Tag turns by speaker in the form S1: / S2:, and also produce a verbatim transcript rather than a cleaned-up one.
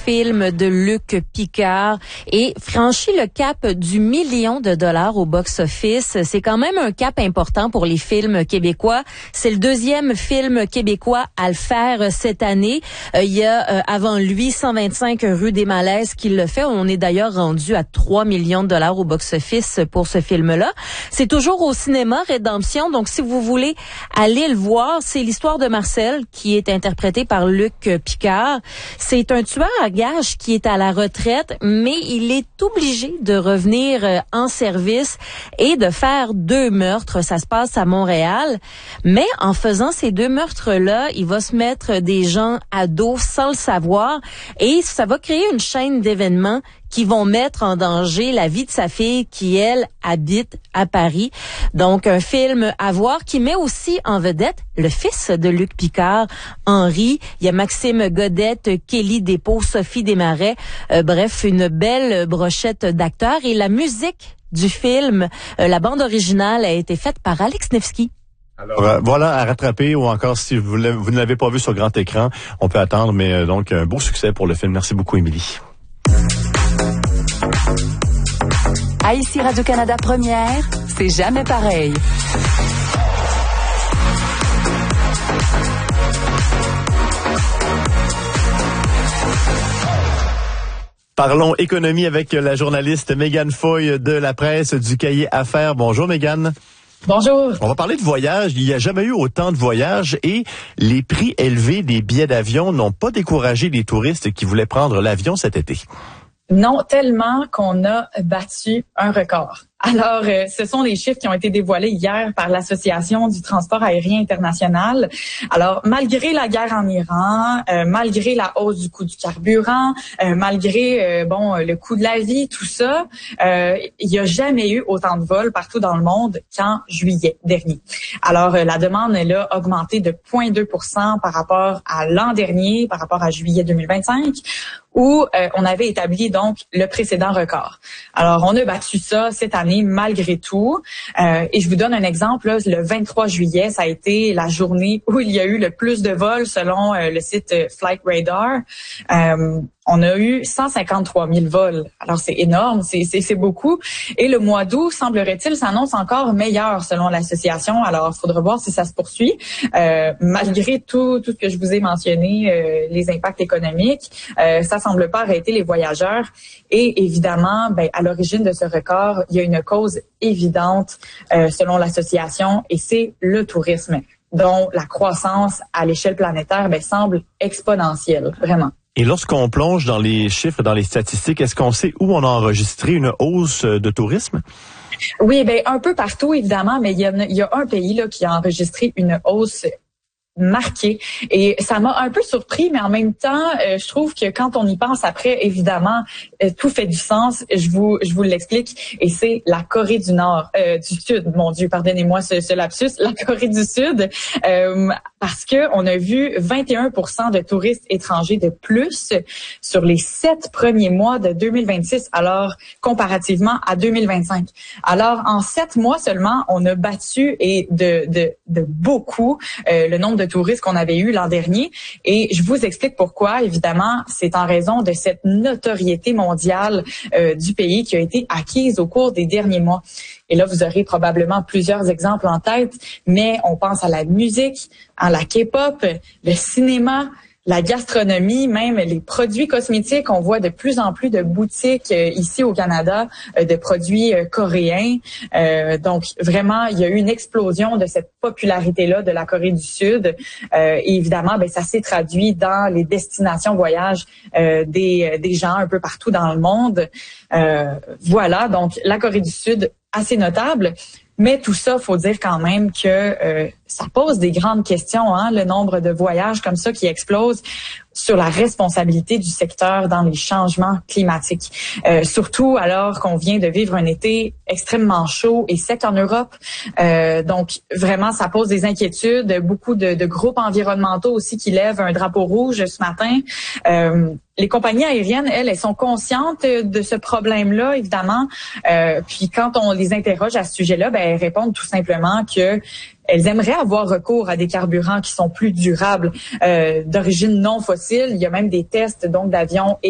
S1: film de Luc Picard et franchit le cap du million de dollars au box-office. C'est quand même un cap important pour les films québécois. C'est le deuxième film québécois à le faire cette année. Euh, il y a euh, avant lui cent vingt-cinq rue des Malaises qui le fait. On est d'ailleurs rendu à trois millions de dollars au box-office pour ce film-là. C'est toujours au cinéma Rédemption. Donc, si vous voulez aller le voir, c'est l'histoire de Marcel qui est interprété par Luc Picard. C'est un tueur à gages qui est à la retraite, mais il est obligé de revenir en service et de faire deux meurtres. Ça se passe à Montréal. Mais en faisant ces deux meurtres-là, il va se mettre des gens à dos sans le savoir et ça va créer une chaîne d'événements qui vont mettre en danger la vie de sa fille qui, elle, habite à Paris. Donc, un film à voir qui met aussi en vedette le fils de Luc Picard, Henri. Il y a Maxime Godette, Kelly Despots, Sophie Desmarais. Euh, bref, une belle brochette d'acteurs. Et la musique du film, euh, la bande originale a été faite par Alex Nevsky.
S2: Alors euh, voilà, à rattraper, ou encore si vous, vous ne l'avez pas vu sur grand écran, on peut attendre, mais euh, donc un beau succès pour le film. Merci beaucoup, Émilie.
S3: À ici Radio-Canada Première, c'est jamais pareil.
S2: Parlons économie avec la journaliste Mégane Foy de la presse du Cahier Affaires. Bonjour Mégane.
S4: Bonjour.
S2: On va parler de voyage. Il n'y a jamais eu autant de voyages et les prix élevés des billets d'avion n'ont pas découragé les touristes qui voulaient prendre l'avion cet été.
S4: Non, tellement qu'on a battu un record. Alors, euh, ce sont les chiffres qui ont été dévoilés hier par l'Association du transport aérien international. Alors, malgré la guerre en Iran, euh, malgré la hausse du coût du carburant, euh, malgré euh, bon le coût de la vie, tout ça, euh, il n'y a jamais eu autant de vols partout dans le monde qu'en juillet dernier. Alors, euh, la demande elle a augmenté de zéro virgule deux pour cent par rapport à l'an dernier, par rapport à juillet deux mille vingt-cinq, où euh, on avait établi donc le précédent record. Alors, on a battu ça cette année malgré tout. Euh, et je vous donne un exemple. Là, le vingt-trois juillet, ça a été la journée où il y a eu le plus de vols selon euh, le site euh, Flight Radar. Euh, on a eu cent cinquante-trois mille vols. Alors, c'est énorme, c'est, c'est, c'est beaucoup. Et le mois d'août, semblerait-il, s'annonce encore meilleur selon l'association. Alors, il faudra voir si ça se poursuit. Euh, malgré tout, tout ce que je vous ai mentionné, euh, les impacts économiques, euh, ça semble pas arrêter les voyageurs. Et évidemment, ben, à l'origine de ce record, il y a une cause évidente euh, selon l'association, et c'est le tourisme, dont la croissance à l'échelle planétaire ben, semble exponentielle, vraiment.
S2: Et lorsqu'on plonge dans les chiffres, dans les statistiques, est-ce qu'on sait où on a enregistré une hausse de tourisme?
S4: Oui, ben un peu partout, évidemment, mais il y a, il y a un pays là qui a enregistré une hausse marqué. Et ça m'a un peu surpris, mais en même temps, euh, je trouve que quand on y pense après, évidemment, euh, tout fait du sens. Je vous je vous l'explique. Et c'est la Corée du Nord, euh, du Sud. Mon Dieu, pardonnez-moi ce, ce lapsus. La Corée du Sud, euh, parce que on a vu vingt et un pour cent de touristes étrangers de plus sur les sept premiers mois de deux mille vingt-six, alors comparativement à deux mille vingt-cinq. Alors en sept mois seulement, on a battu et de de de beaucoup euh, le nombre de touristes qu'on avait eu l'an dernier. Et je vous explique pourquoi. Évidemment, c'est en raison de cette notoriété mondiale euh, du pays qui a été acquise au cours des derniers mois. Et là, vous aurez probablement plusieurs exemples en tête, mais on pense à la musique, à la K-pop, le cinéma, la gastronomie, même les produits cosmétiques. On voit de plus en plus de boutiques euh, ici au Canada euh, de produits euh, coréens. Euh, donc, vraiment, il y a eu une explosion de cette popularité-là de la Corée du Sud. Euh, et évidemment, ben, ça s'est traduit dans les destinations voyage euh, des, des gens un peu partout dans le monde. Euh, voilà, donc la Corée du Sud, assez notable. Mais tout ça, faut dire quand même que euh, ça pose des grandes questions, hein, le nombre de voyages comme ça qui explosent sur la responsabilité du secteur dans les changements climatiques. Euh, surtout alors qu'on vient de vivre un été extrêmement chaud et sec en Europe. Euh, donc, vraiment, ça pose des inquiétudes. Beaucoup de, de groupes environnementaux aussi qui lèvent un drapeau rouge ce matin. Euh, les compagnies aériennes, elles, elles sont conscientes de ce problème-là, évidemment. Euh, puis quand on les interroge à ce sujet-là, ben, elles répondent tout simplement que elles aimeraient avoir recours à des carburants qui sont plus durables, euh, d'origine non fossile. Il y a même des tests donc d'avions